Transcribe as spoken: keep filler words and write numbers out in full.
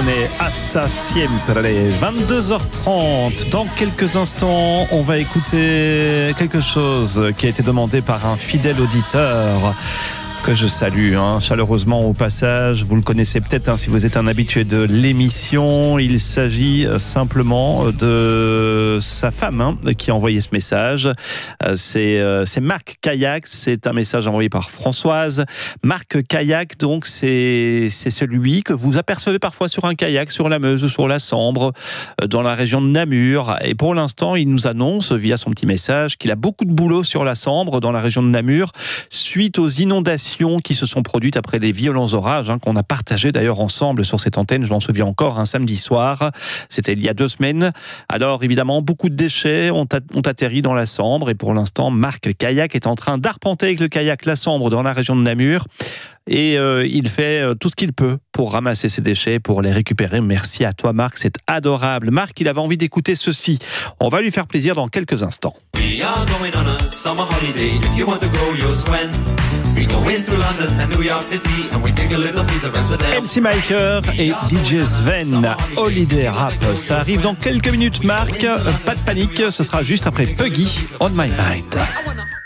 canzone hasta siempre, vingt-deux heures trente. Dans quelques instants, on va écouter quelque chose qui a été demandé par un fidèle auditeur que je salue hein, chaleureusement au passage. Vous le connaissez peut-être hein, si vous êtes un habitué de l'émission. Il s'agit simplement de sa femme hein, qui a envoyé ce message. C'est, c'est Marc Caillac. C'est un message envoyé par Françoise. Marc Caillac, donc, c'est, c'est celui que vous apercevez parfois sur un kayak, sur la Meuse, sur la Sambre, dans la région de Namur. Et pour l'instant, il nous annonce via son petit message qu'il a beaucoup de boulot sur la Sambre, dans la région de Namur, suite aux inondations qui se sont produites après les violents orages hein, qu'on a partagés d'ailleurs ensemble sur cette antenne, je m'en souviens encore, un samedi soir, c'était il y a deux semaines. Alors évidemment, beaucoup de déchets ont, a- ont atterri dans la Sambre et pour l'instant, Marc Caillac est en train d'arpenter avec le kayak la Sambre dans la région de Namur. Et euh, il fait euh, tout ce qu'il peut pour ramasser ces déchets, pour les récupérer. Merci à toi Marc, c'est adorable. Marc, il avait envie d'écouter ceci. On va lui faire plaisir dans quelques instants. We are going on a summer holiday. If you want to go, you'll swim. We go into London and New York City and we take a little piece of Amsterdam. M C Maker et D J Sven, Holiday Rap. Ça arrive dans quelques minutes Marc. Pas de panique, ce sera juste après Puggy, On My Mind.